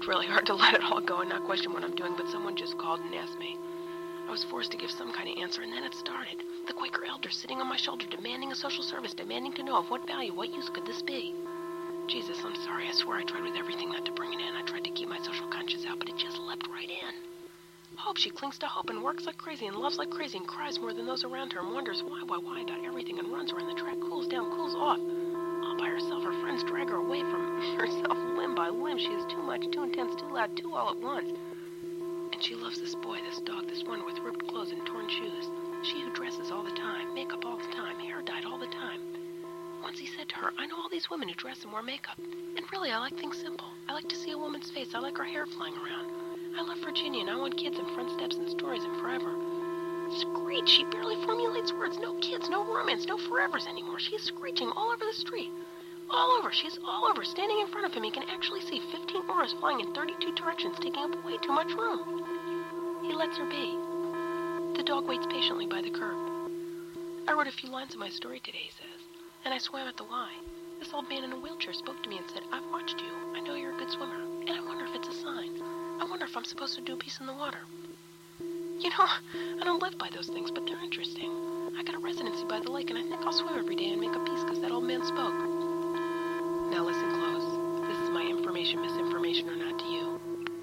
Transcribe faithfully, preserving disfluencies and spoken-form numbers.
really hard to let it all go and not question what I'm doing, but someone just called and asked me. I was forced to give some kind of answer, and then it started. The Quaker elder sitting on my shoulder, demanding a social service, demanding to know of what value, what use could this be? Jesus, I'm sorry. I swear I tried with everything not to bring it in. I tried to keep my social conscience out, but it just leapt right in. Hope, she clings to hope and works like crazy and loves like crazy and cries more than those around her and wonders why, why, why about everything and runs around the track, cools down, cools off. All by herself, her friends drag her away from herself limb by limb. She is too much, too intense, too loud, too all at once. And she loves this boy, this dog, this one with ripped clothes and torn shoes. She who dresses all the time, makeup all the time, hair dyed all the time. Once he said to her, I know all these women who dress and wear makeup, and really I like things simple. I like to see a woman's face. I like her hair flying around. I love Virginia, and I want kids and front steps and stories and forever. Screech! She barely formulates words. No kids, no romance, no forevers anymore. She is screeching all over the street. All over. She's all over. Standing in front of him, he can actually see fifteen auras flying in thirty-two directions, taking up way too much room. He lets her be. The dog waits patiently by the curb. I wrote a few lines in my story today, he says, and I swam at the Y. This old man in a wheelchair spoke to me and said, I've watched you. I know you're a good swimmer, and I wonder if it's a sign. I wonder if I'm supposed to do a piece in the water. You know, I don't live by those things, but they're interesting. I got a residency by the lake, and I think I'll swim every day and make a